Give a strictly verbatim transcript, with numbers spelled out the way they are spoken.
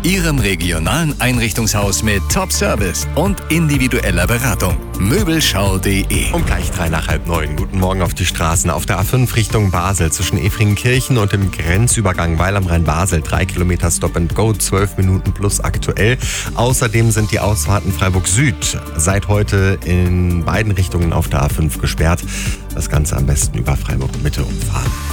Ihrem regionalen Einrichtungshaus mit Top-Service und individueller Beratung. Möbelschau punkt de. Um gleich drei nach halb neun. Guten Morgen auf die Straßen. Auf der A fünf Richtung Basel zwischen Efringenkirchen und dem Grenzübergang Weil am Rhein-Basel. Drei Kilometer Stop and Go, zwölf Minuten plus aktuell. Außerdem sind die Ausfahrten Freiburg Süd seit heute in beiden Richtungen auf der A fünf gesperrt. Das Ganze am besten über Freiburg Mitte umfahren.